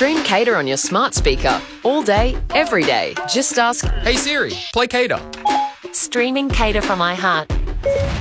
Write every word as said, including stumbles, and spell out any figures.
Stream Cater on your smart speaker all day, every day. Just ask, Hey Siri, play Cater. Streaming Cater from iHeart.